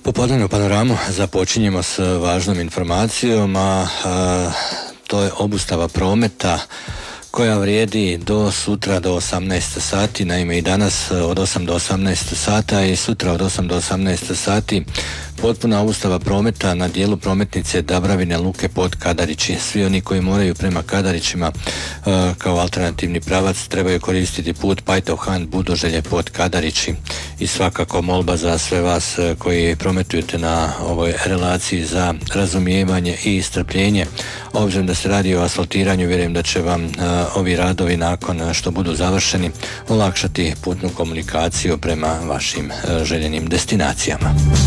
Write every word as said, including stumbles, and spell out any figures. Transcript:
Popodnevnu panoramu započinjemo s važnom informacijom, a, a to je obustava prometa koja vrijedi do sutra do osamnaest sati. Naime, i danas od osam do osamnaest sata i sutra od osam do osamnaest sati potpuna obustava prometa na dijelu prometnice Dabravine Luke pod Kadarići. Svi oni koji moraju prema Kadarićima uh, kao alternativni pravac trebaju koristiti put Pajtohan Budoželje pod Kadarići. I svakako molba za sve vas uh, koji prometujete na ovoj relaciji za razumijevanje i strpljenje. Obzirom da se radi o asfaltiranju, vjerujem da će vam uh, ovi radovi nakon što budu završeni olakšati putnu komunikaciju prema vašim uh, željenim destinacijama.